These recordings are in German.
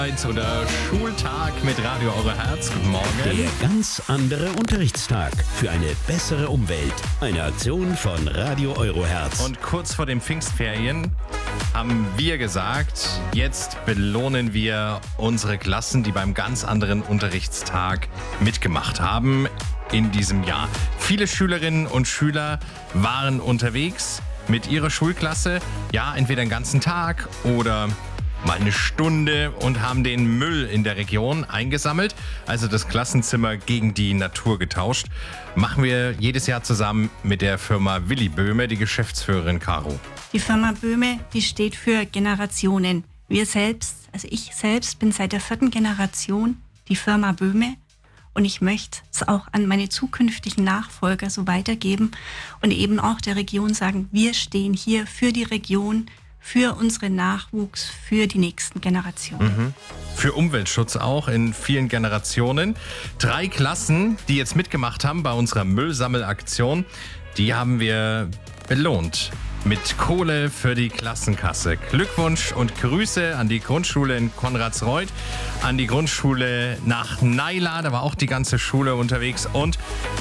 Oder Schultag mit Radio Eure Herz. Guten Morgen. Der ganz andere Unterrichtstag für eine bessere Umwelt. Eine Aktion von Radio Eure Herz. Und kurz vor den Pfingstferien haben wir gesagt, jetzt belohnen wir unsere Klassen, die beim ganz anderen Unterrichtstag mitgemacht haben in diesem Jahr. Viele Schülerinnen und Schüler waren unterwegs mit ihrer Schulklasse, ja, entweder den ganzen Tag oder mal eine Stunde und haben den Müll in der Region eingesammelt, also das Klassenzimmer gegen die Natur getauscht. Machen wir jedes Jahr zusammen mit der Firma Willi Böhme, die Geschäftsführerin Caro. Die Firma Böhme, die steht für Generationen. Wir selbst, also ich selbst bin seit der 4. Generation die Firma Böhme und ich möchte es auch an meine zukünftigen Nachfolger so weitergeben und eben auch der Region sagen, wir stehen hier für die Region, für unseren Nachwuchs, für die nächsten Generationen. Für Umweltschutz auch in vielen Generationen. 3 Klassen, die jetzt mitgemacht haben bei unserer Müllsammelaktion, die haben wir belohnt mit Kohle für die Klassenkasse. Glückwunsch und Grüße an die Grundschule in Konradsreuth, an die Grundschule nach Naila, da war auch die ganze Schule unterwegs, und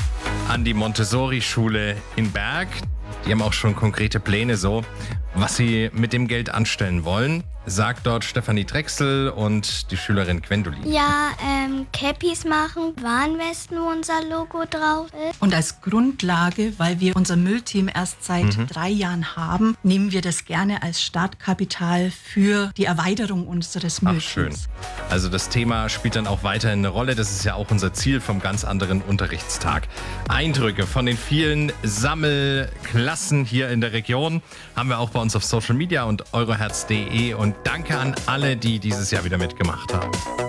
an die Montessori-Schule in Berg. Die haben auch schon konkrete Pläne, so was sie mit dem Geld anstellen wollen, sagt dort Stefanie Drechsel und die Schülerin Gwendolin. Ja, Cappies machen, Warnwesten, wo unser Logo drauf ist. Und als Grundlage, weil wir unser Müllteam erst seit 3 Jahren haben, nehmen wir das gerne als Startkapital für die Erweiterung unseres Müllteams. Ach, schön. Also das Thema spielt dann auch weiterhin eine Rolle. Das ist ja auch unser Ziel vom ganz anderen Unterrichtstag. Eindrücke von den vielen Sammelklassen hier in der Region haben wir auch bei uns auf Social Media und euroherz.de. Und danke an alle, die dieses Jahr wieder mitgemacht haben.